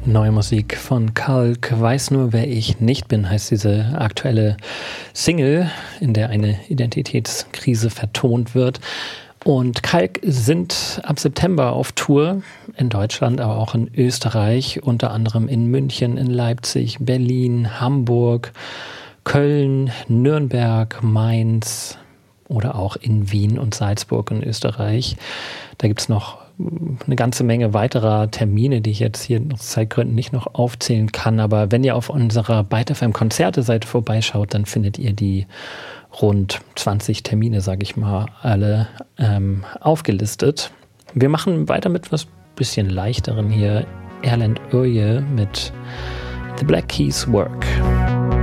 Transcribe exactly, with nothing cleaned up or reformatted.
Neue Musik von Kalk. Weiß nur, wer ich nicht bin, heißt diese aktuelle Single, in der eine Identitätskrise vertont wird. Und Kalk sind ab September auf Tour in Deutschland, aber auch in Österreich, unter anderem in München, in Leipzig, Berlin, Hamburg, Köln, Nürnberg, Mainz oder auch in Wien und Salzburg in Österreich. Da gibt es noch eine ganze Menge weiterer Termine, die ich jetzt hier aus Zeitgründen nicht noch aufzählen kann. Aber wenn ihr auf unserer Byte F M Konzerte-Seite vorbeischaut, dann findet ihr die rund zwanzig Termine, sage ich mal, alle ähm, aufgelistet. Wir machen weiter mit was bisschen leichteren hier. Erland Öje mit The Black Keys Work.